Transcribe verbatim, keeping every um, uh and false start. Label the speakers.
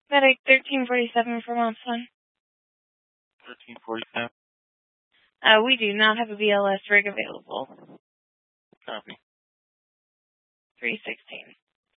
Speaker 1: Medic thirteen forty-seven for Mount Sun.
Speaker 2: thirteen forty-seven.
Speaker 1: Uh, we do not have a B L S rig available.
Speaker 2: Copy.
Speaker 1: three sixteen.